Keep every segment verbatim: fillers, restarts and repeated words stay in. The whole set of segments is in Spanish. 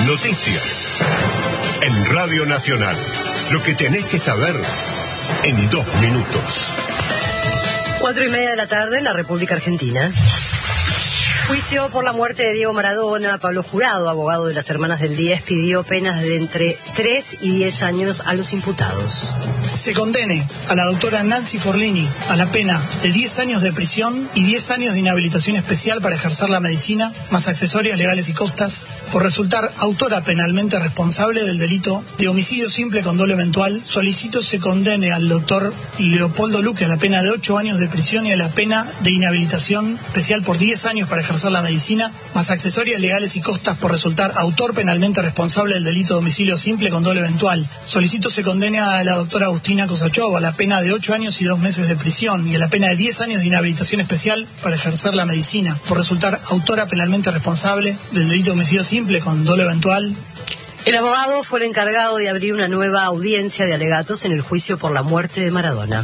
Noticias. En Radio Nacional. Lo que tenés que saber en dos minutos. Cuatro y media de la tarde en la República Argentina. Juicio por la muerte de Diego Maradona. Pablo Jurado, abogado de las Hermanas del diez, pidió penas de entre tres y diez años a los imputados. Se condene a la doctora Nancy Forlini a la pena de diez años de prisión y diez años de inhabilitación especial para ejercer la medicina, más accesorias legales y costas, por resultar autora penalmente responsable del delito de homicidio simple con dolo eventual. Solicito se condene al doctor Leopoldo Luque a la pena de ocho años de prisión y a la pena de inhabilitación especial por diez años para ejercer la medicina, más accesorias legales y costas, por resultar autor penalmente responsable del delito de homicidio simple con dolo eventual. Solicito se condene a la doctora Agustina Kosachova a la pena de ocho años y dos meses de prisión y a la pena de diez años de inhabilitación especial para ejercer la medicina, por resultar autora penalmente responsable del delito de homicidio simple con dolo eventual. El abogado fue el encargado de abrir una nueva audiencia de alegatos en el juicio por la muerte de Maradona.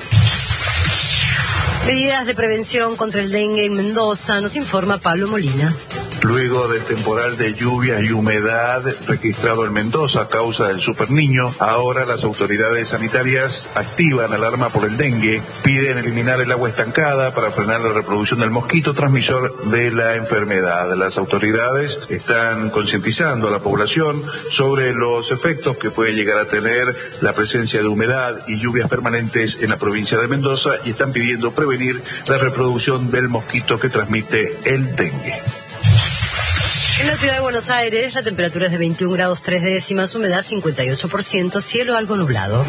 Medidas de prevención contra el dengue en Mendoza, nos informa Pablo Molina. Luego del temporal de lluvia y humedad registrado en Mendoza a causa del superniño, ahora las autoridades sanitarias activan alarma por el dengue, piden eliminar el agua estancada para frenar la reproducción del mosquito transmisor de la enfermedad. Las autoridades están concientizando a la población sobre los efectos que puede llegar a tener la presencia de humedad y lluvias permanentes en la provincia de Mendoza y están pidiendo prevenir la reproducción del mosquito que transmite el dengue. En la ciudad de Buenos Aires, la temperatura es de veintiún grados tres décimas, humedad cincuenta y ocho por ciento, cielo algo nublado.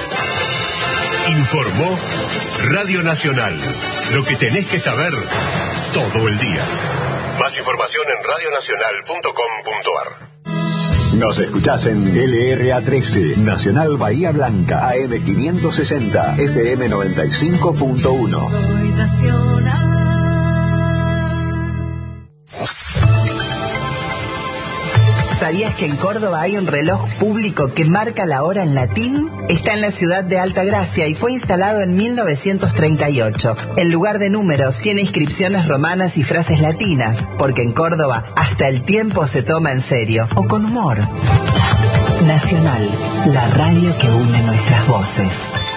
Informó Radio Nacional. Lo que tenés que saber todo el día. Más información en radio nacional punto com punto a r. Nos escuchás en L R A trece, Nacional Bahía Blanca, A M quinientos sesenta, F M noventa y cinco punto uno. Soy Nacional. ¿Sabías que en Córdoba hay un reloj público que marca la hora en latín? Está en la ciudad de Altagracia y fue instalado en mil novecientos treinta y ocho. En lugar de números, tiene inscripciones romanas y frases latinas, porque en Córdoba hasta el tiempo se toma en serio, o con humor. Nacional, la radio que une nuestras voces.